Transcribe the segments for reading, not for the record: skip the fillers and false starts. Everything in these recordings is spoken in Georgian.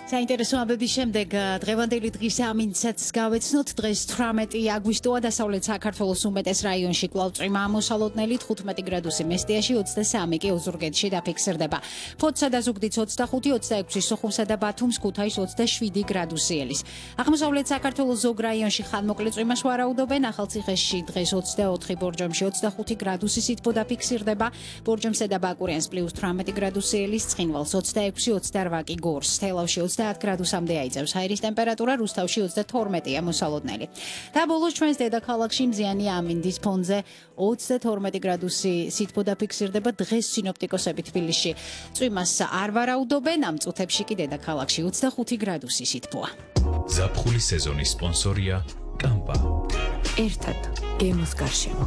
საინტერესო ამბების შემდეგ დღევანდელი დღის ამინდსაც გავეცნოთ. დღეს 18 აგვისტოა, დასავლეთ საქართველოს უმეტეს რაიონში კვლავ წვიმა ამოსალოდნელი 15 გრადუსი მესტიაში, 23 კი ოზურგეთში დაფიქსირდება. ფოთსა და ზუგდიდს 25, 26 სოხუმსა და ბათუმს, ქუთაისს 27 გრადუსი ელის. აღმოსავლეთ საქართველოს ზოგ რაიონში ხანმოკლე წვიმას ვარაუდობენ. ახალციხეში დღეს 24, ბორჯომში 25 გრადუსი სითბო დაფიქსირდება. ბორჯომსა და ბაკურიანს +18 გრადუსი ელის, ცხინვალს 26, 28 კი გორს, თელავში 30 გრადუსამდე აიწევს ჰაერის ტემპერატურა, რუსთავში 32-ია მოსალოდნელი. და ბოლოს ჩვენს დედაქალაქში მზიანი ამინდის ფონზე 32 გრადუსი სითბო დაფიქსირდება. დღეს სინოპტიკოსები თბილისში წვიმას არ ვარაუდობენ, ამ წუთებში კი დედაქალაქში 25 გრადუსი სითბოა. ზაფხულის სეზონის სპონსორია კამპა. ერთად გემოს გარშემო.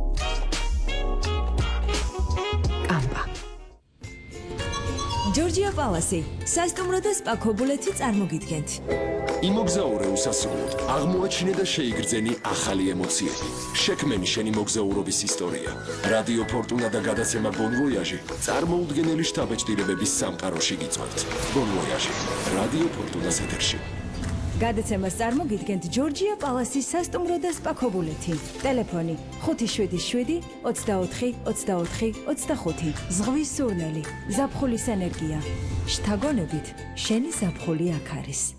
კამპა. ჯორჯია პალასი, სასტუმრო და სპა ქობულეთი წარმოგიდგენთ. იმოგზაურე უსასრულოდ, აღმოაჩინე და შეიგრძენი ახალი ემოციები. შექმენი შენი მოგზაურობის ისტორია. რადიო ფორტუნა და გადაცემა Bon Voyage წარმოუდგენელი შთაბეჭდილებების სამყაროში გიწვევთ. Bon Voyage, რადიო ფორტუნას ეთერში. გადაცემას წარმოგიდგენთ ჯორჯია პალასის სასტუმრო და სპა ქობულეთი. ტელეფონი 577 24 24 25. ზღვის სურნელი, ზაფხულის ენერგია. შთაგონებით, შენი ზაფხული აქ არის.